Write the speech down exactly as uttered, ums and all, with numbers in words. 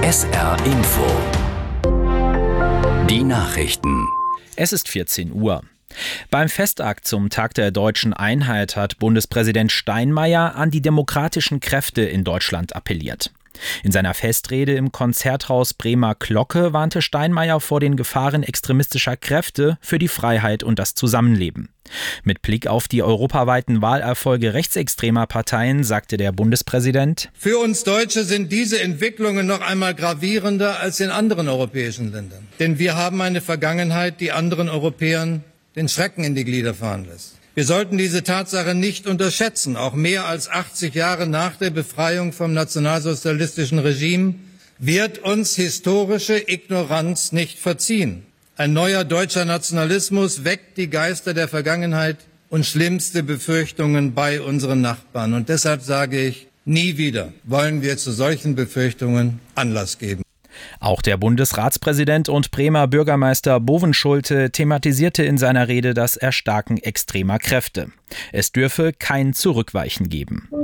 S R Info. Die Nachrichten. Es ist vierzehn Uhr. Beim Festakt zum Tag der deutschen Einheit hat Bundespräsident Steinmeier an die demokratischen Kräfte in Deutschland appelliert. In seiner Festrede im Konzerthaus Bremer Glocke warnte Steinmeier vor den Gefahren extremistischer Kräfte für die Freiheit und das Zusammenleben. Mit Blick auf die europaweiten Wahlerfolge rechtsextremer Parteien sagte der Bundespräsident: Für uns Deutsche sind diese Entwicklungen noch einmal gravierender als in anderen europäischen Ländern. Denn wir haben eine Vergangenheit, die anderen Europäern den Schrecken in die Glieder fahren lässt. Wir sollten diese Tatsache nicht unterschätzen. Auch mehr als achtzig Jahre nach der Befreiung vom nationalsozialistischen Regime wird uns historische Ignoranz nicht verziehen. Ein neuer deutscher Nationalismus weckt die Geister der Vergangenheit und schlimmste Befürchtungen bei unseren Nachbarn. Und deshalb sage ich, nie wieder wollen wir zu solchen Befürchtungen Anlass geben. Auch der Bundesratspräsident und Bremer Bürgermeister Bovenschulte thematisierte in seiner Rede das Erstarken extremer Kräfte. Es dürfe kein Zurückweichen geben.